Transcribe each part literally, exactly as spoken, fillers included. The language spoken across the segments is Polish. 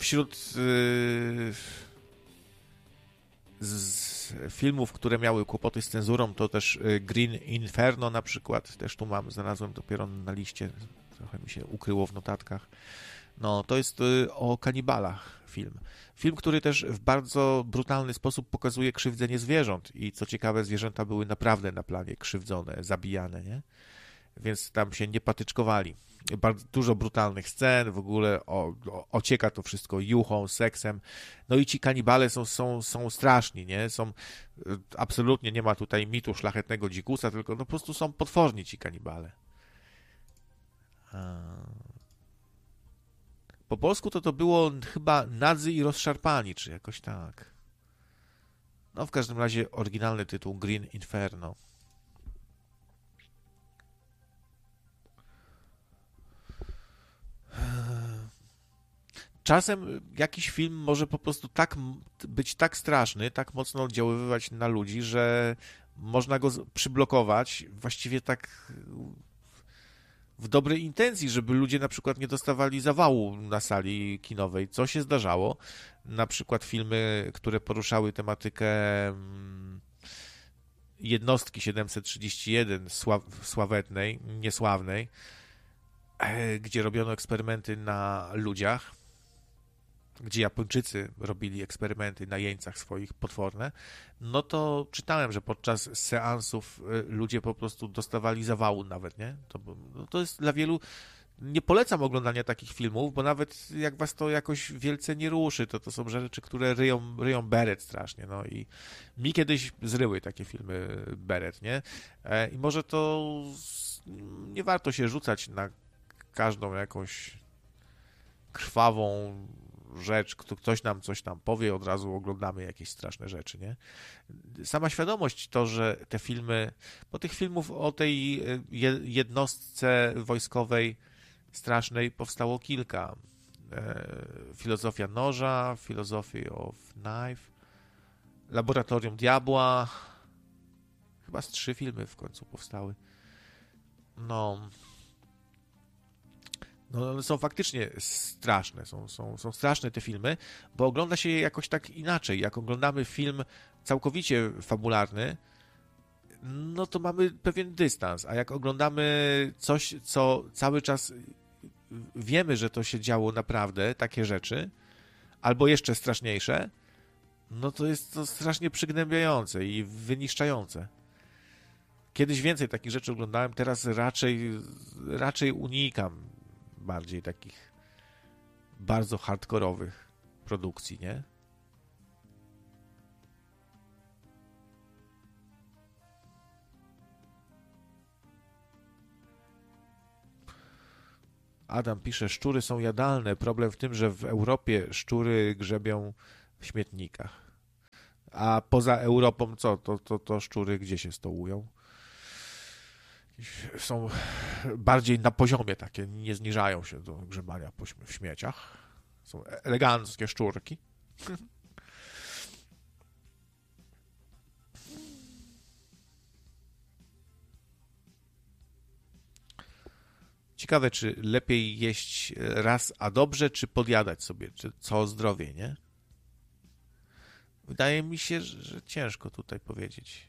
wśród yy, z filmów, które miały kłopoty z cenzurą, to też Green Inferno na przykład, też tu mam, znalazłem dopiero na liście, trochę mi się ukryło w notatkach. No, to jest o kanibalach film. Film, który też w bardzo brutalny sposób pokazuje krzywdzenie zwierząt i co ciekawe, zwierzęta były naprawdę na planie krzywdzone, zabijane, nie? Więc tam się nie patyczkowali. Bardzo dużo brutalnych scen, w ogóle o, o, ocieka to wszystko juchą, seksem. No i ci kanibale są, są, są straszni, nie? Są, absolutnie nie ma tutaj mitu szlachetnego dzikusa, tylko no po prostu są potworni ci kanibale. Po polsku to to było chyba Nadzy i rozszarpani, czy jakoś tak. No w każdym razie oryginalny tytuł Green Inferno. Czasem jakiś film może po prostu tak być tak straszny, tak mocno oddziaływać na ludzi, że można go przyblokować właściwie tak w dobrej intencji, żeby ludzie na przykład nie dostawali zawału na sali kinowej, co się zdarzało. Na przykład filmy, które poruszały tematykę jednostki siedemset trzydzieści jeden sław, sławetnej, niesławnej, gdzie robiono eksperymenty na ludziach, gdzie Japończycy robili eksperymenty na jeńcach swoich potworne, no to czytałem, że podczas seansów ludzie po prostu dostawali zawału nawet, nie? To, no to jest dla wielu... Nie polecam oglądania takich filmów, bo nawet jak was to jakoś wielce nie ruszy, to to są rzeczy, które ryją, ryją beret strasznie, no i mi kiedyś zryły takie filmy beret, nie? I może to nie warto się rzucać na każdą jakąś krwawą rzecz, ktoś nam coś tam powie, od razu oglądamy jakieś straszne rzeczy, nie? Sama świadomość to, że te filmy, bo tych filmów o tej jednostce wojskowej strasznej powstało kilka. Filozofia noża, Philosophy of Knife, Laboratorium Diabła, chyba z trzy filmy w końcu powstały. No... No, one są faktycznie straszne, są, są, są straszne te filmy, bo ogląda się je jakoś tak inaczej. Jak oglądamy film całkowicie fabularny, no to mamy pewien dystans, a jak oglądamy coś, co cały czas wiemy, że to się działo naprawdę, takie rzeczy, albo jeszcze straszniejsze, no to jest to strasznie przygnębiające i wyniszczające. Kiedyś więcej takich rzeczy oglądałem, teraz raczej, raczej unikam bardziej takich bardzo hardkorowych produkcji, nie? Adam pisze, szczury są jadalne. Problem w tym, że w Europie szczury grzebią w śmietnikach. A poza Europą co? To, to, to szczury gdzie się stołują? Są bardziej na poziomie takie, nie zniżają się do grzebania w śmieciach. Są eleganckie szczurki. Ciekawe, czy lepiej jeść raz a dobrze, czy podjadać sobie, czy co o zdrowie, nie? Wydaje mi się, że, że ciężko tutaj powiedzieć.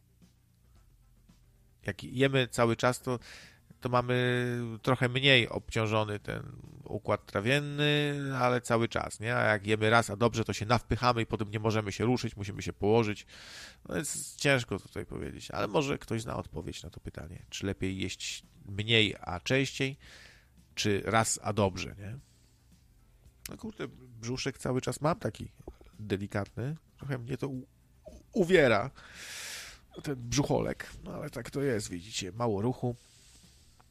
Jak jemy cały czas, to, to mamy trochę mniej obciążony ten układ trawienny, ale cały czas, nie? A jak jemy raz, a dobrze, to się nawpychamy i potem nie możemy się ruszyć, musimy się położyć. No jest ciężko tutaj powiedzieć, ale może ktoś zna odpowiedź na to pytanie. Czy lepiej jeść mniej, a częściej, czy raz, a dobrze, nie? No kurde, brzuszek cały czas mam taki delikatny. Trochę mnie to u- uwiera. Ten brzucholek, no ale tak to jest, widzicie, mało ruchu.